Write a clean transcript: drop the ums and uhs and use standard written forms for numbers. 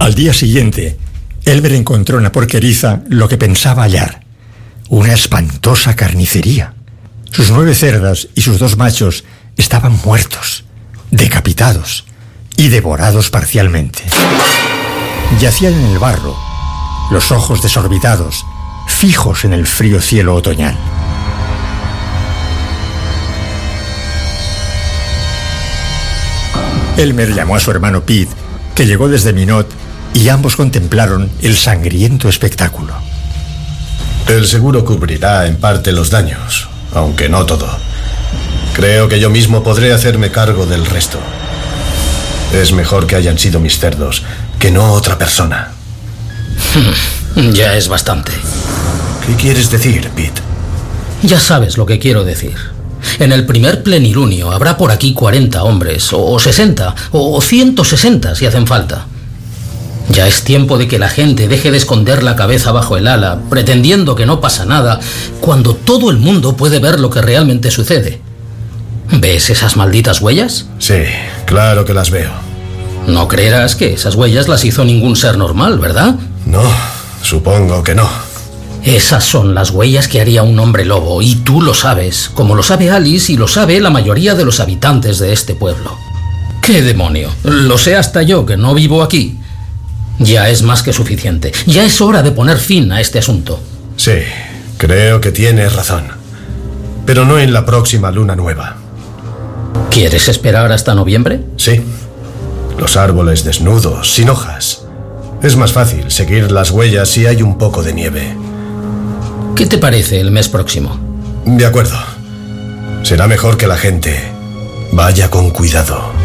Al día siguiente, Elmer encontró en la porqueriza lo que pensaba hallar: una espantosa carnicería. Sus 9 cerdas y sus 2 machos estaban muertos, decapitados y devorados parcialmente. Yacían en el barro, los ojos desorbitados, fijos en el frío cielo otoñal. Elmer llamó a su hermano Pete, que llegó desde Minot, y ambos contemplaron el sangriento espectáculo. El seguro cubrirá en parte los daños, aunque no todo. Creo que yo mismo podré hacerme cargo del resto. Es mejor que hayan sido mis cerdos que no otra persona. Ya es bastante. ¿Qué quieres decir, Pete? Ya sabes lo que quiero decir. En el primer plenilunio habrá por aquí 40 hombres, o 60, o 160 si hacen falta. Ya es tiempo de que la gente deje de esconder la cabeza bajo el ala, pretendiendo que no pasa nada, cuando todo el mundo puede ver lo que realmente sucede. ¿Ves esas malditas huellas? Sí, claro que las veo. No creerás que esas huellas las hizo ningún ser normal, ¿verdad? No, supongo que no. Esas son las huellas que haría un hombre lobo, y tú lo sabes, como lo sabe Alice y lo sabe la mayoría de los habitantes de este pueblo. ¡Qué demonio! Lo sé hasta yo, que no vivo aquí. Ya es más que suficiente. Ya es hora de poner fin a este asunto. Sí, creo que tienes razón. Pero no en la próxima luna nueva. ¿Quieres esperar hasta noviembre? Sí. Los árboles desnudos, sin hojas. Es más fácil seguir las huellas si hay un poco de nieve. ¿Qué te parece el mes próximo? De acuerdo. Será mejor que la gente vaya con cuidado.